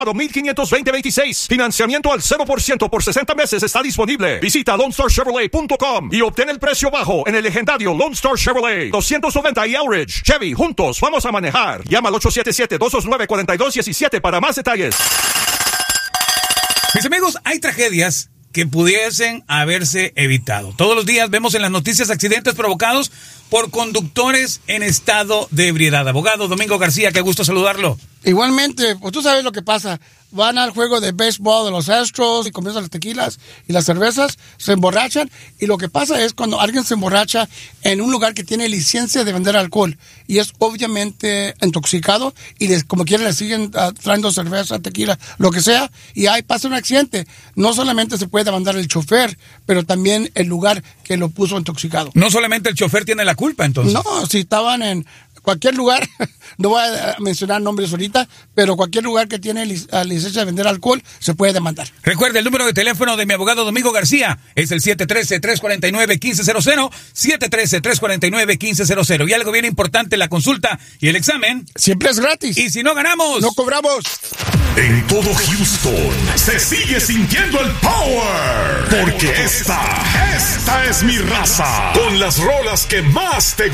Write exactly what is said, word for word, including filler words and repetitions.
mil quinientos veinte veintiséis. Financiamiento al cero por ciento por sesenta meses está disponible. Visita lone star chevrolet punto com y obtén el precio bajo en el legendario Lone Star Chevrolet. doscientos noventa y Elridge. Chevy, juntos vamos a manejar. Llama al ocho siete siete, dos dos nueve, cuatro dos uno siete para más detalles. Mis amigos, hay tragedias que pudiesen haberse evitado. Todos los días vemos en las noticias accidentes provocados por conductores en estado de ebriedad. Abogado Domingo García, qué gusto saludarlo. Igualmente, pues tú sabes lo que pasa. Van al juego de béisbol de los Astros y comienzan las tequilas y las cervezas, se emborrachan y lo que pasa es cuando alguien se emborracha en un lugar que tiene licencia de vender alcohol y es obviamente intoxicado y les, como quieren le siguen uh, trayendo cerveza, tequila, lo que sea y ahí pasa un accidente. No solamente se puede demandar el chofer, pero también el lugar que lo puso intoxicado. No solamente el chofer tiene la culpa, entonces. No, si estaban en cualquier lugar, no voy a mencionar nombres ahorita, pero cualquier lugar que tiene lic- licencia de vender alcohol se puede demandar. Recuerde, el número de teléfono de mi abogado Domingo García es el siete uno tres, tres cuatro nueve, uno cinco cero cero, siete uno tres, tres cuatro nueve, uno cinco cero cero. Y algo bien importante, la consulta y el examen Siempre es gratis. Y si no ganamos, no cobramos. En todo Houston se sigue sintiendo el power, porque esta, esta es mi raza, con las rolas que más te